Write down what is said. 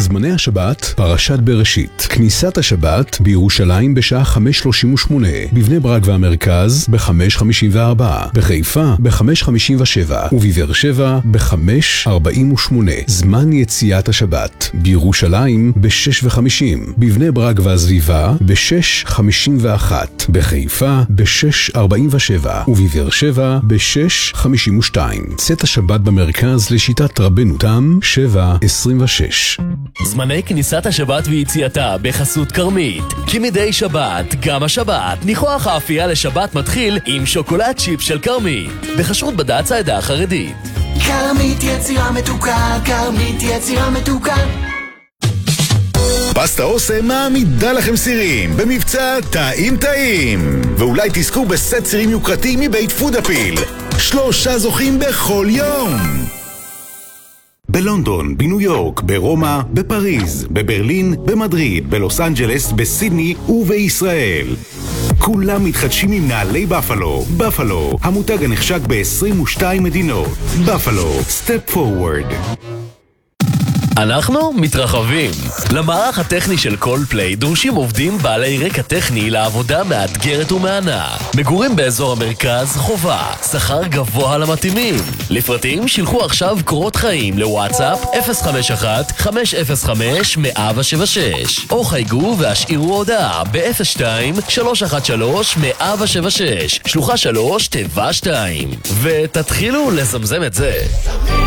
זמני השבת, פרשת בראשית. כניסת השבת בירושלים בשעה 5:38, בבני ברק והמרכז ב-5:54, בחיפה ב-5:57 ובבאר שבע ב-5:48. זמן יציאת השבת בירושלים ב-6:50, בבני ברק והסביבה ב-6:51, בחיפה ב-6:47 ובבאר שבע ב-6:52. צאת השבת במרכז לשיטת רבנו תם 7:26. זמני כניסת השבת ויציאתה בחסות קרמית. כמדי שבת, גם השבת, ניחוח האפייה לשבת מתחיל עם שוקולד צ'יפ של קרמית, בחשרות בד"ץ העדה החרדית. קרמית יצירה מתוקה, קרמית יצירה מתוקה. פסטה אוסם מעמידה לכם סירים במבצע טעים, ואולי תזכו בסט סירים יוקרתי מבית פודאפיל. 3 זוכים בכל יום. בלונדון, בניו יורק, ברומא, בפריז, בברלין, במדריד, בלוס אנג'לס, בסידני ובישראל. כולם מתחדשים עם נעלי בפלו. בפלו, המותג הנחשק ב-22 מדינות. בפלו, Step Forward. אנחנו מתרחבים. למערך הטכני של קולפליי דרושים עובדים בעלי רקע טכני לעבודה מאתגרת ומענה. מגורים באזור המרכז חובה, שכר גבוה למתאימים. לפרטים שילחו עכשיו קורות חיים לוואטסאפ 051-505-176 או חייגו והשאירו הודעה ב-02-313-176 שלוחה 3 תיבה 2 ותתחילו לזמזם את זה.